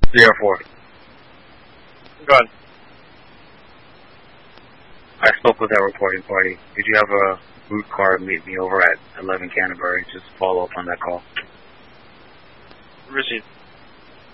304. Go ahead. I spoke with that reporting party. Could you have a route car meet me over at 11 Canterbury? Just follow up on that call. Received.